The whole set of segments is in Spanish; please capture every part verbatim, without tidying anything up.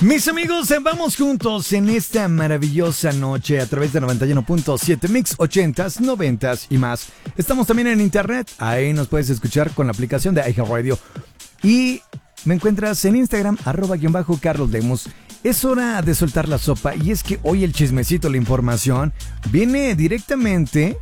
Mis amigos, vamos juntos en esta maravillosa noche a través de noventa y uno punto siete Mix ochentas, noventas y más. Estamos también en internet, ahí nos puedes escuchar con la aplicación de iHeartRadio. Y me encuentras en Instagram, arroba guión bajo Carlos Lemus. Es hora de soltar la sopa y es que hoy el chismecito, la información, viene directamente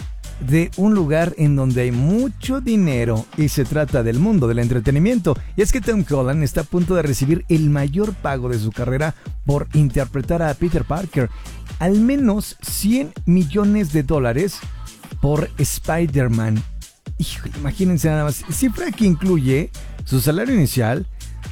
de un lugar en donde hay mucho dinero y se trata del mundo del entretenimiento. Y es que Tom Holland está a punto de recibir el mayor pago de su carrera por interpretar a Peter Parker. Al menos cien millones de dólares por Spider-Man. Híjole, imagínense nada más, cifra que incluye su salario inicial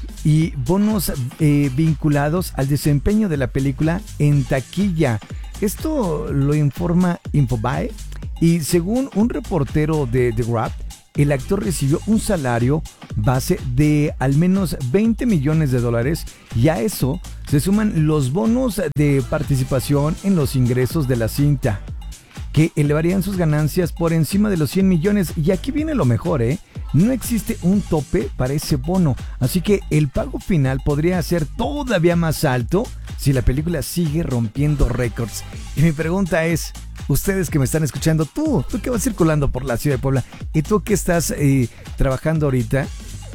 y bonos eh, vinculados al desempeño de la película en taquilla. Esto lo informa Infobae. Y según un reportero de The Wrap, el actor recibió un salario base de al menos veinte millones de dólares y a eso se suman los bonos de participación en los ingresos de la cinta, que elevarían sus ganancias por encima de los cien millones. Y aquí viene lo mejor, ¿eh? No existe un tope para ese bono, así que el pago final podría ser todavía más alto si la película sigue rompiendo récords. Y mi pregunta es, ustedes que me están escuchando, tú, tú que vas circulando por la ciudad de Puebla y tú que estás eh, trabajando ahorita,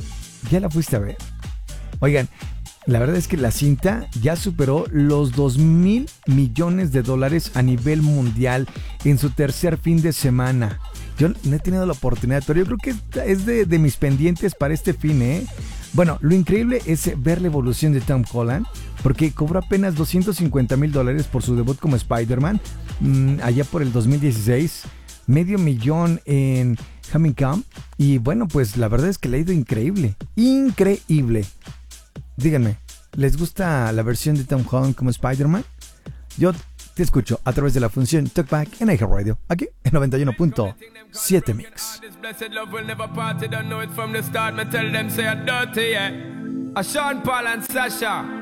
¿ya la fuiste a ver? Oigan, la verdad es que la cinta ya superó los dos mil millones de dólares a nivel mundial en su tercer fin de semana. Yo no he tenido la oportunidad, pero yo creo que es de, de mis pendientes para este fin, ¿eh? Bueno, lo increíble es ver la evolución de Tom Holland, porque cobró apenas doscientos cincuenta mil dólares por su debut como Spider-Man, mmm, allá por el dos mil dieciséis, medio millón en Homecoming, y bueno, pues la verdad es que le ha ido increíble, increíble. Díganme, ¿les gusta la versión de Tom Holland como Spider-Man? Yo te escucho a través de la función Talkback en iHeartRadio, aquí en noventa y uno punto siete Mix. A Sean Paul and Sasha,